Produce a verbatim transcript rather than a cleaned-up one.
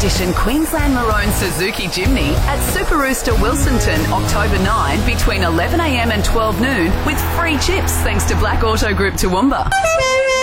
edition Queensland Maroon Suzuki Jimny at Super Rooster Wilsonton, October ninth, between eleven a m and twelve noon, with free chips thanks to Black Auto Group Toowoomba.